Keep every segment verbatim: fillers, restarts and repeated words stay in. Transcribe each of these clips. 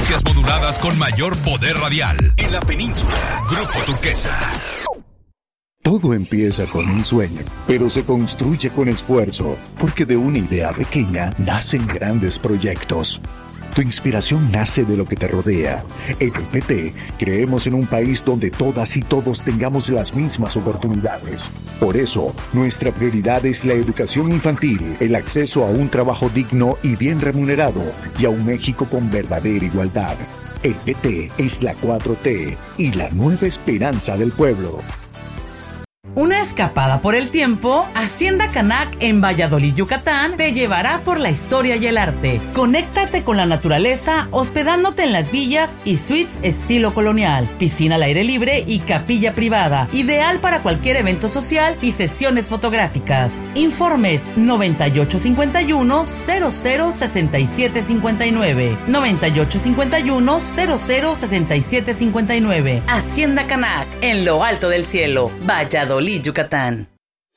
frecuencias moduladas con mayor poder radial. En la península, Grupo Turquesa. Todo empieza con un sueño, pero se construye con esfuerzo, porque de una idea pequeña nacen grandes proyectos. Tu inspiración nace de lo que te rodea. En el P T creemos en un país donde todas y todos tengamos las mismas oportunidades. Por eso, nuestra prioridad es la educación infantil, el acceso a un trabajo digno y bien remunerado, y a un México con verdadera igualdad. El P T es la cuatro T y la nueva esperanza del pueblo. Una escapada por el tiempo, Hacienda Canac en Valladolid, Yucatán, te llevará por la historia y el arte. Conéctate con la naturaleza hospedándote en las villas y suites estilo colonial, piscina al aire libre y capilla privada, ideal para cualquier evento social y sesiones fotográficas. Informes noventa y ocho cincuenta y uno cero cero sesenta y siete cincuenta y nueve, noventa y ocho cincuenta y uno cero cero sesenta y siete cincuenta y nueve. Hacienda Canac en lo alto del cielo, Valladolid, Yucatán.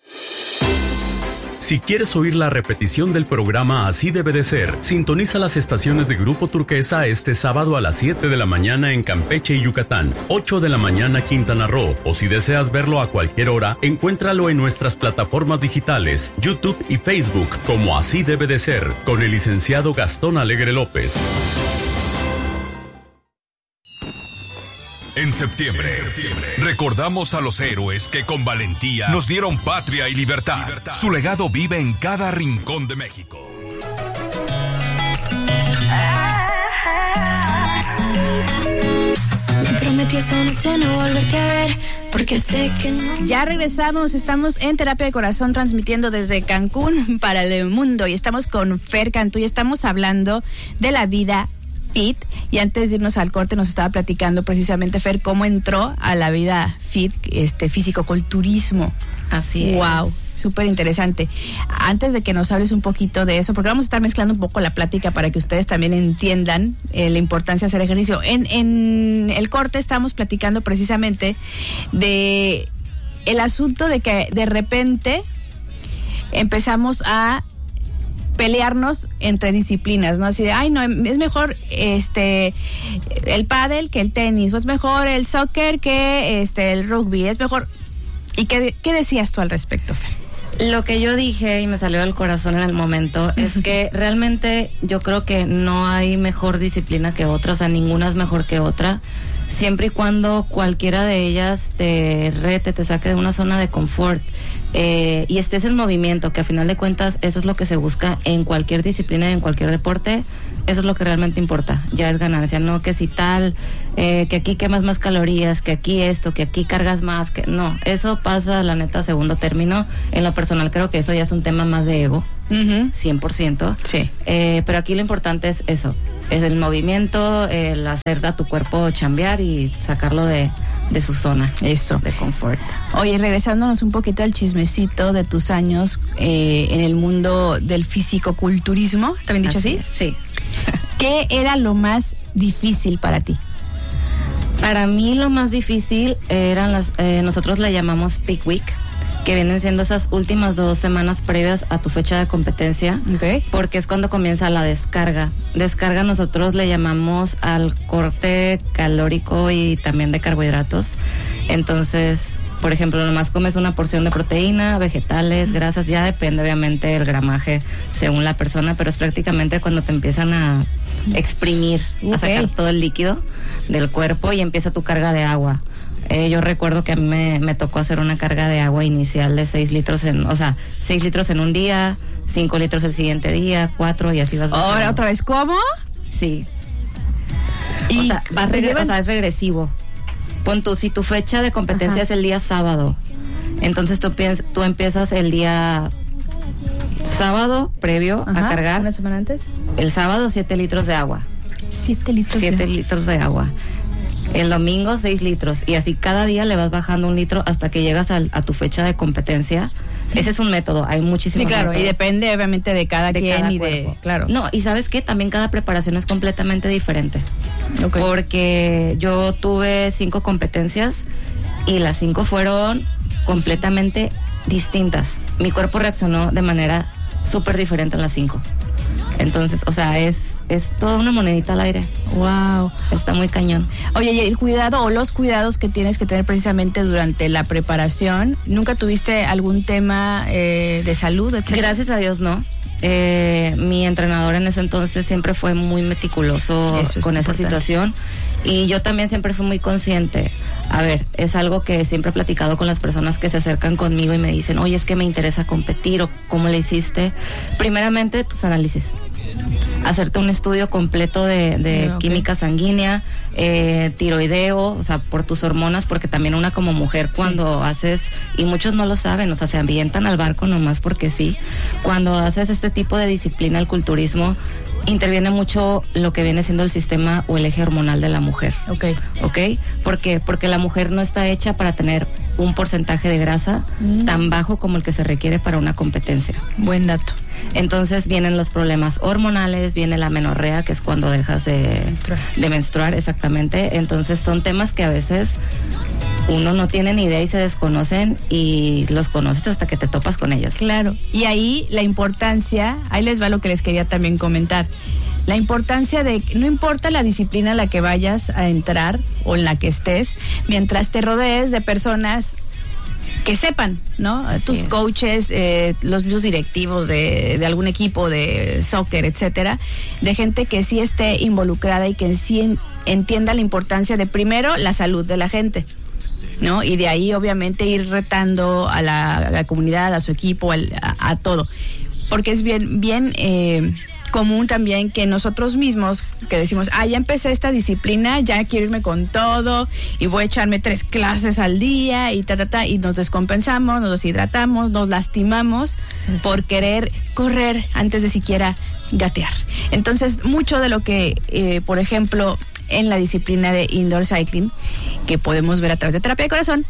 Si quieres oír la repetición del programa Así Debe de Ser, sintoniza las estaciones de Grupo Turquesa este sábado a las siete de la mañana en Campeche y Yucatán, ocho de la mañana Quintana Roo, o si deseas verlo a cualquier hora, encuéntralo en nuestras plataformas digitales, YouTube y Facebook, como Así Debe de Ser, con el licenciado Gastón Alegre López. En septiembre, en septiembre, recordamos a los héroes que con valentía nos dieron patria y libertad. libertad. Su legado vive en cada rincón de México. Me prometí esa noche no volverte a ver, porque sé que no. Ya regresamos, estamos en Terapia de Corazón transmitiendo desde Cancún para el mundo y estamos con Fer Cantú y estamos hablando de la vida fit, y antes de irnos al corte nos estaba platicando precisamente Fer cómo entró a la vida fit, este físico-culturismo. Así wow, es. Súper interesante. Antes de que nos hables un poquito de eso, porque vamos a estar mezclando un poco la plática para que ustedes también entiendan eh, la importancia de hacer ejercicio. En, en el corte estamos platicando precisamente de el asunto de que de repente empezamos a pelearnos entre disciplinas, ¿no? Así de, ay, no, es mejor este el pádel que el tenis, o es mejor el soccer que este el rugby, es mejor. ¿Y qué, qué decías tú al respecto, Fer? Lo que yo dije y me salió del corazón en el momento es que realmente yo creo que no hay mejor disciplina que otra, o sea, ninguna es mejor que otra, siempre y cuando cualquiera de ellas te rete, te saque de una zona de confort. Eh, y estés en movimiento, que a final de cuentas eso es lo que se busca en cualquier disciplina y en cualquier deporte. Eso es lo que realmente importa, ya es ganancia, no que si tal, eh, que aquí quemas más calorías, que aquí esto, que aquí cargas más, que no, eso pasa la neta a segundo término. En lo personal creo que eso ya es un tema más de ego, uh-huh. cien por ciento. Sí. Eh, pero aquí lo importante es eso, es el movimiento, el hacer a tu cuerpo chambear y sacarlo de, de su zona. Eso. De confort. Oye, regresándonos un poquito al chismecito de tus años eh, en el mundo del físico-culturismo, ¿también dicho así? así? Sí. ¿Qué era lo más difícil para ti? Para mí lo más difícil eran las, eh, nosotros le llamamos peak week, que vienen siendo esas últimas dos semanas previas a tu fecha de competencia, okay. Porque es cuando comienza la descarga. Descarga nosotros le llamamos al corte calórico y también de carbohidratos. Entonces, por ejemplo, nomás comes una porción de proteína, vegetales, grasas, ya depende obviamente el gramaje según la persona, pero es prácticamente cuando te empiezan a exprimir, okay. a sacar todo el líquido del cuerpo y empieza tu carga de agua. Eh, yo recuerdo que a mí me, me tocó hacer una carga de agua inicial de seis litros en, o sea, seis litros en un día, cinco litros el siguiente día, cuatro y así vas. Ahora bajando. ¿Otra vez cómo? Sí. O sea, vas regre- o sea, es regresivo. Pon tú, si tu fecha de competencia, ajá, es el día sábado, entonces tú, piens- tú empiezas el día sábado previo, ajá, a cargar. ¿Una semana antes? El sábado siete litros de agua. Siete litros. Siete de... litros de agua. El domingo seis litros y así cada día le vas bajando un litro hasta que llegas a, a tu fecha de competencia. Ese es un método, hay muchísimos métodos. Sí, claro, métodos. Y depende obviamente de cada de quien cada y cuerpo. de, claro. No, y ¿sabes qué? También cada preparación es completamente diferente. Okay. Porque yo tuve cinco competencias y las cinco fueron completamente distintas. Mi cuerpo reaccionó de manera súper diferente en las cinco. Entonces, o sea, es, es toda una monedita al aire. Wow. Está muy cañón. Oye, y el cuidado o los cuidados que tienes que tener precisamente durante la preparación, ¿nunca tuviste algún tema eh, de salud, etcétera? Gracias a Dios, no. Eh, mi entrenador en ese entonces siempre fue muy meticuloso Eso es con esa importante. situación, y yo también siempre fui muy consciente. A ver, es algo que siempre he platicado con las personas que se acercan conmigo y me dicen, oye, es que me interesa competir, o cómo le hiciste. Primeramente, tus análisis. Hacerte un estudio completo de, de Ah, okay. química sanguínea, eh, tiroideo, o sea, por tus hormonas, porque también una como mujer cuando haces, y muchos no lo saben, o sea, se avientan al barco nomás porque sí, cuando haces este tipo de disciplina, el culturismo, interviene mucho lo que viene siendo el sistema o el eje hormonal de la mujer. Ok. ¿Ok? ¿Por qué? Porque la mujer no está hecha para tener un porcentaje de grasa Mm. tan bajo como el que se requiere para una competencia. Buen dato. Entonces vienen los problemas hormonales, viene la menorrea, que es cuando dejas de Menstruar. de menstruar, exactamente. Entonces son temas que a veces uno no tiene ni idea y se desconocen, y los conoces hasta que te topas con ellos. Claro. Y ahí la importancia, ahí les va lo que les quería también comentar. La importancia de, no importa la disciplina a la que vayas a entrar o en la que estés, mientras te rodees de personas que sepan, ¿no? Así Tus es. coaches, eh, los mismos directivos de, de algún equipo de soccer, etcétera, de gente que sí esté involucrada y que sí en- entienda la importancia de, primero, la salud de la gente, ¿no? Y de ahí, obviamente, ir retando a la, a la comunidad, a su equipo, al- a, a todo. Porque es bien, bien eh, común también que nosotros mismos, que decimos, ah, ya empecé esta disciplina, ya quiero irme con todo, y voy a echarme tres clases al día, y ta, ta, ta, y nos descompensamos, nos deshidratamos, nos lastimamos por querer correr antes de siquiera gatear. Entonces, mucho de lo que, eh, por ejemplo, en la disciplina de indoor cycling, que podemos ver a través de Terapia de Corazón,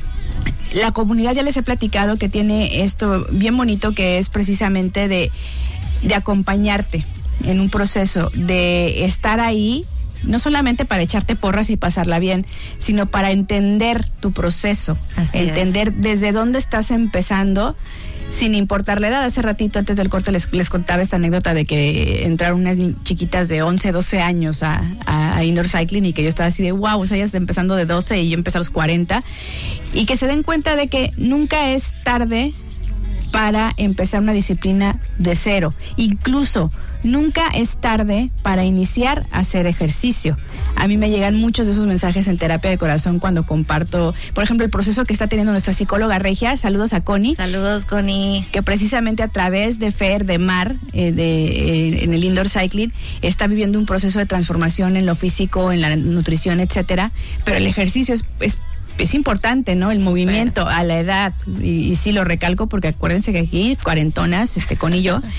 la comunidad, ya les he platicado que tiene esto bien bonito, que es precisamente de, de acompañarte en un proceso, de estar ahí, no solamente para echarte porras y pasarla bien, sino para entender tu proceso, Así entender desde dónde estás empezando, sin importar la edad. Hace ratito, antes del corte, les, les contaba esta anécdota de que entraron unas ni- chiquitas de once, doce años a, a, a indoor cycling, y que yo estaba así de wow, o sea, ellas empezando de doce y yo empecé a los cuarenta, y que se den cuenta de que nunca es tarde para empezar una disciplina de cero. Incluso nunca es tarde para iniciar a hacer ejercicio. A mí me llegan muchos de esos mensajes en Terapia de Corazón cuando comparto, por ejemplo, el proceso que está teniendo nuestra psicóloga Regia. Saludos a Connie. Saludos, Connie. Que precisamente a través de Fer, de Mar, eh, de, eh, en el indoor cycling, está viviendo un proceso de transformación en lo físico, en la nutrición, etcétera. Pero el ejercicio es, es es importante, ¿no? El Super. movimiento a la edad, y, y sí lo recalco porque acuérdense que aquí, cuarentonas, este, Connie y yo.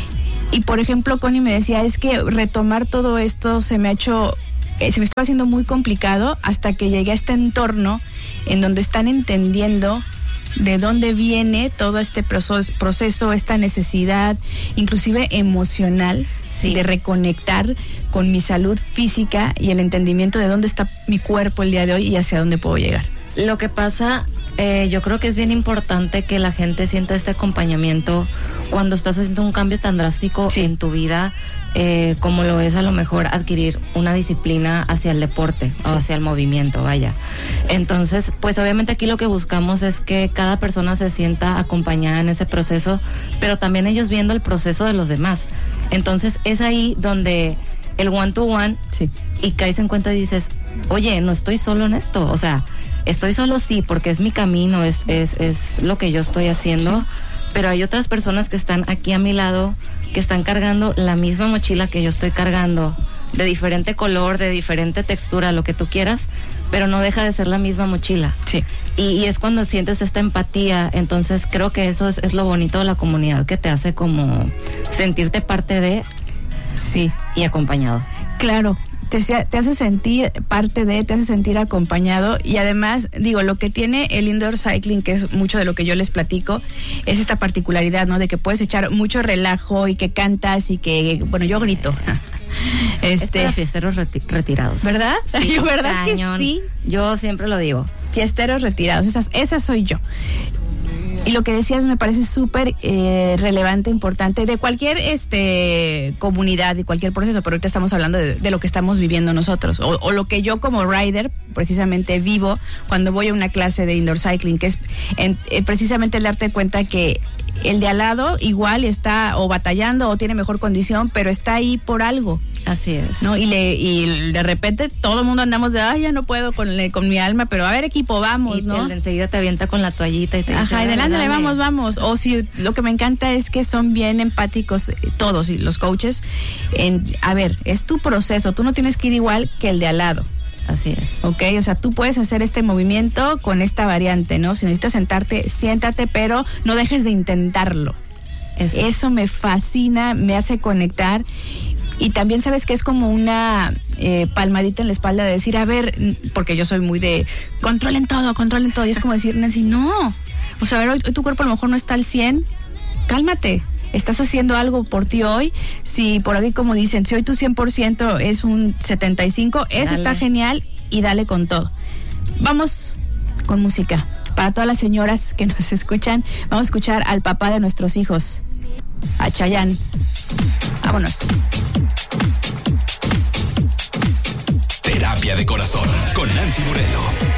Y por ejemplo, Connie me decía, es que retomar todo esto se me ha hecho, eh, se me estaba haciendo muy complicado hasta que llegué a este entorno en donde están entendiendo de dónde viene todo este proceso, proceso esta necesidad, inclusive emocional, Sí. de reconectar con mi salud física y el entendimiento de dónde está mi cuerpo el día de hoy y hacia dónde puedo llegar. Lo que pasa, eh, yo creo que es bien importante que la gente sienta este acompañamiento cuando estás haciendo un cambio tan drástico Sí. en tu vida, eh, como lo es a lo mejor adquirir una disciplina hacia el deporte o hacia el movimiento, vaya. Entonces, pues obviamente aquí lo que buscamos es que cada persona se sienta acompañada en ese proceso, pero también ellos viendo el proceso de los demás. Entonces, es ahí donde el one to one, Sí. y caes en cuenta y dices, oye, no estoy solo en esto, o sea, estoy solo sí, porque es mi camino, es, es, es lo que yo estoy haciendo, pero hay otras personas que están aquí a mi lado, que están cargando la misma mochila que yo estoy cargando, de diferente color, de diferente textura, lo que tú quieras, pero no deja de ser la misma mochila. Sí. Y, y es cuando sientes esta empatía. Entonces creo que eso es, es lo bonito de la comunidad, que te hace como sentirte parte de Sí. y acompañado. Claro, te, se- te hace sentir parte de, te hace sentir acompañado, y además, digo, lo que tiene el indoor cycling, que es mucho de lo que yo les platico, es esta particularidad, ¿no? De que puedes echar mucho relajo y que cantas y que, bueno, yo grito. Es Este, para fiesteros reti- retirados. ¿Verdad? Sí, Yo, ¿verdad que cañón. sí? Yo siempre lo digo. fiesteros retirados, esas, esa soy yo. Y lo que decías me parece súper eh, relevante, importante, de cualquier este comunidad y cualquier proceso, pero ahorita estamos hablando de, de lo que estamos viviendo nosotros, o, o lo que yo como rider precisamente vivo cuando voy a una clase de indoor cycling, que es en, eh, precisamente el darte cuenta que el de al lado igual está o batallando o tiene mejor condición, pero está ahí por algo. Así es. ¿No? Y, le, y de repente todo el mundo andamos de, ay, ya no puedo con, con mi alma, pero a ver, equipo, vamos, y ¿no? Y enseguida te avienta con la toallita y te dice, ajá, y delante, vamos, vamos. O si lo que me encanta es que son bien empáticos todos y los coaches. En, a ver, es tu proceso, tú no tienes que ir igual que el de al lado. Así es. Ok, o sea, tú puedes hacer este movimiento con esta variante, ¿no? Si necesitas sentarte, siéntate, pero no dejes de intentarlo. Eso, Eso me fascina, me hace conectar. Y también sabes que es como una eh, palmadita en la espalda de decir, a ver, porque yo soy muy de controlen todo, controlen todo. Y es como decir, Nancy, no. O sea, a ver, hoy, hoy tu cuerpo a lo mejor no está al cien, cálmate. Estás haciendo algo por ti hoy. Si por ahí, como dicen, si hoy tu cien por ciento es un setenta y cinco, eso está genial y dale con todo. Vamos con música. Para todas las señoras que nos escuchan, vamos a escuchar al papá de nuestros hijos, a Chayanne. Vámonos. Terapia de corazón con Nancy Moreno.